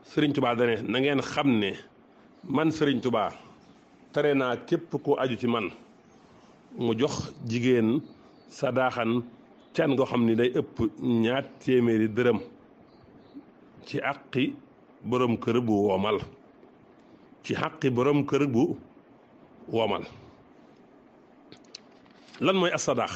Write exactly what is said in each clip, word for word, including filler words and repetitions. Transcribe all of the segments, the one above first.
Sëriñ Tubaa dane na ngeen xam ne man Sëriñ Tubaa tere naa képp ku aju ci man mu jox jigéen sadaaxan can goo xam ni day ëpp ñaar téeméeri dërëm ci àqi borom kër bu woomal ci àqi borom kër bu woomal lan mooy asadaax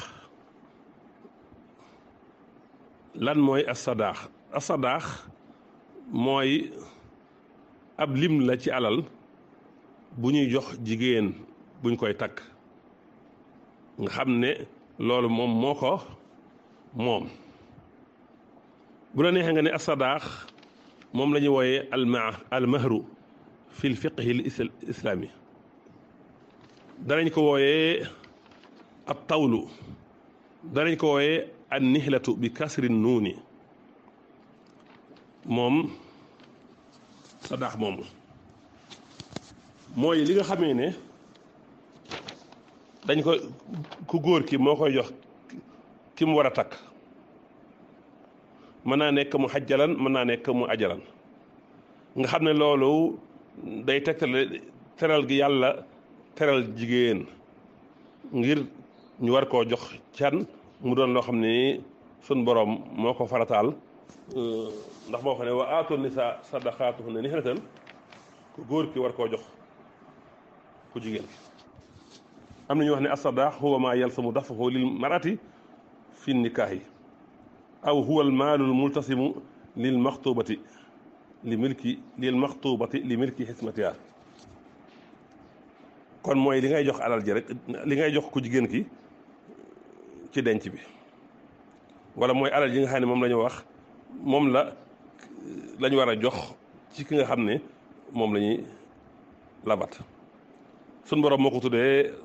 lan mooy asadaax asadaax mooy ab lim la ci alal bu ñuy jox jigéen buñ koy takk nga xam ne loolu moom moo ko moom bu la neexee nga ne asadaax moom la ñuy wooyee alma almahru fi l fiqhi l islaami danañ ko wooyee ab tawlu danañ ko wooyee an nihlatu bi kasri nuuni moom sadaax moomu mooy li nga xamee ne dañ ko ku góor ki moo koy jox ki mu war a takk mën naa nekk mu xajjalan mën naa nekk mu ajalan nga xam ne loolu day tegtale teral gi yàlla teral jigéen ngir ñu war koo jox can mu doon loo xam ne sun borom moo ko farataal ndax moo xam ne wa aatu nisa sadaqaatuhunna nihlatan ku góor ki war koo jox ku jigéen ki am na ñu wax ne as-sadaq huwa ma yalsamu dafahu lil marati fi nikaahi aw huwa al maalu al multasimu lil maxtubati li milki lil maxtubati li milki xismatiha kon mooy li ngay jox alal ji rek li ngay jox ku jigéen ki ci denc bi wala mooy alal ji nga xam ne moom la ñu wax moom la la ñu war a jox ci ki nga xam ne moom la ñuy labat sun borom moo ko tuddee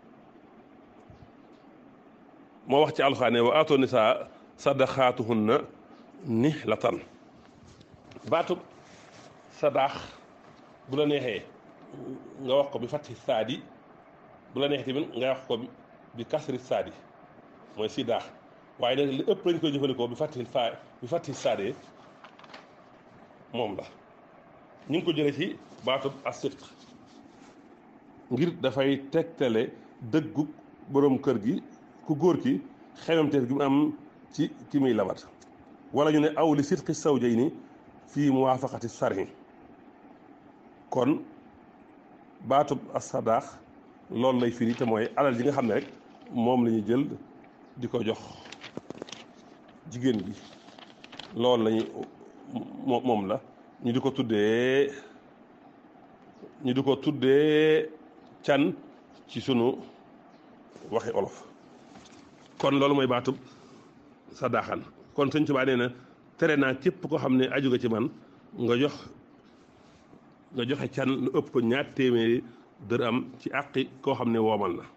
moo wax ci alxaane wa aatoo nisaa sadaqaatuhunna nihlatan baatub sadaax bu la neexee nga wax ko bi fatti saadi bu la neexee tamit nga wax ko bi kasri saadi mooy sidaax waaye nag li ëpp lañ koy jëfandikoo bi fatti fa bi fatti saade moom la ñu ngi ko jëlee ci baatub as-sidq ngir dafay tegtale dëggu borom kër gi ku góor ki xemamteef gi mu am ci ki muy labat wala ñu ne aw li sidqi zawjayni fii muwaafaqati sarhi kon baatub as-sadaax loolu lay firi te mooy alal ji nga xam ne rek moom la ñuy jël di ko jox jigéen gi loolu lañu moom la ñu di ko tuddee ñu di ko tuddee can ci sunu waxi olof kon loolu mooy baatub sadaaxan kon Sëñ Tuubaa nee na tere naa képp koo xam ne aju nga ci man nga jox nga joxe can lu ëpp ñaar téeméeri dërëm ci àqi koo xam ne woomal na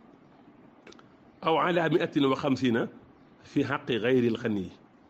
aw ala miatin wa xamsiina fi xaqi gayril xani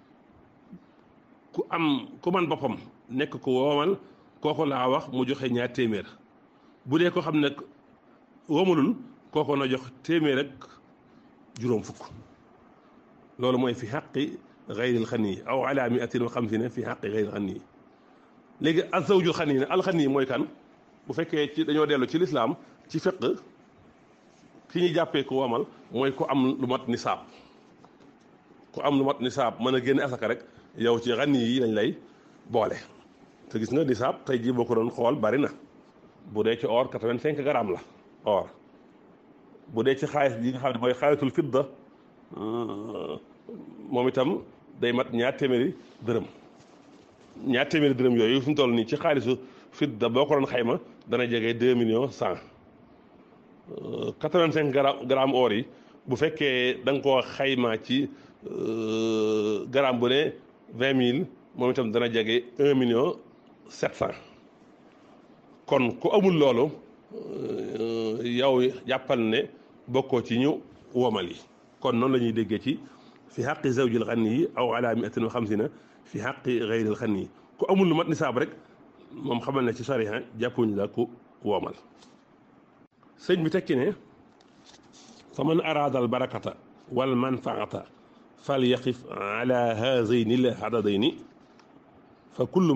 ku am ku man boppam nekk ku woomal kooku laa wax mu joxe ñaar téeméer bu dee ko xam ne woomalul kooku na jox téeméer ak juróom fukk loolu mooy fi xaqi gayril xani aw ala miatin wa xamsiina fi xaqi gayril xani léegi azawjul xani ne alxani mooy kan bu fekkee ci dañoo dellu ci lislaam ci fiq ki ñuy jàppee ku woomal mooy ku am lu mat nisaab ku am lu mat nisaab mën a génne asaka rek yow ci xani yi lañ lay boole te gis nga nisaab tey jii boo ko doon xool bari na bu dee ci or quatre-vingt-cinq grammes la or bu dee ci xaalis bi nga xam ne mooy xaalisul fidda moom itam day mat ñaar téeméeri dërëm ñaar téeméeri dërëm yooyu fi mu toll nii ci xaalisu fidda boo ko doon xayma dana jege deux millions cent quatre-vingt-cinq grammes or yi bu fekkee da nga koo xayma ci gramme bu ne vingt mille moom itam dana jege un million sept cent kon ku amul loolu yow jàppal ne bokkoo ci ñu womal yi kon noonu la ñuy déggee ci fi xaqi zawjil xani yi aw ala miatin wa xamsina fi xaqi gayril xani yi ku amul lu mat nisaab rek moom xamal ne ci sariya jàppuñu la ku woomal sëñ bi tekki ne fa man araada al barakata wal manfaata fal yaqif ala haazayni l adadayni fa kullu